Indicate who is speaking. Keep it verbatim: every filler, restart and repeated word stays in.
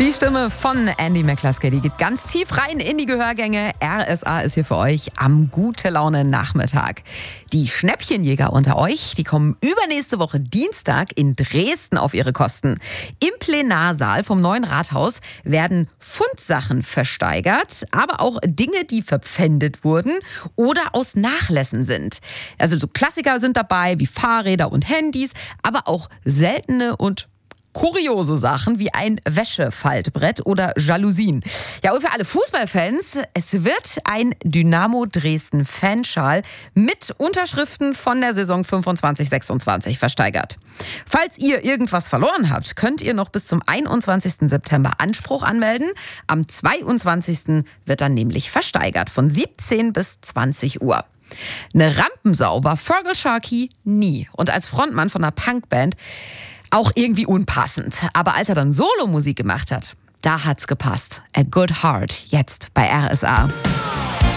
Speaker 1: Die Stimme von Andy McCluskey, die geht ganz tief rein in die Gehörgänge. R S A ist hier für euch am Gute-Laune-Nachmittag. Die Schnäppchenjäger unter euch, die kommen übernächste Woche Dienstag in Dresden auf ihre Kosten. Im Plenarsaal vom neuen Rathaus werden Fundsachen versteigert, aber auch Dinge, die verpfändet wurden oder aus Nachlässen sind. Also so Klassiker sind dabei wie Fahrräder und Handys, aber auch seltene und kuriose Sachen wie ein Wäschefaltbrett oder Jalousien. Ja, und für alle Fußballfans, es wird ein Dynamo Dresden Fanschal mit Unterschriften von der Saison fünfundzwanzig sechsundzwanzig versteigert. Falls ihr irgendwas verloren habt, könnt ihr noch bis zum einundzwanzigsten September Anspruch anmelden. Am zweiundzwanzigsten wird dann nämlich versteigert von siebzehn bis zwanzig Uhr. Eine Rampensau war Feargal Sharkey nie. Und als Frontmann von einer Punkband auch irgendwie unpassend. Aber als er dann Solomusik gemacht hat, da hat's gepasst. A Good Heart, jetzt bei R S A.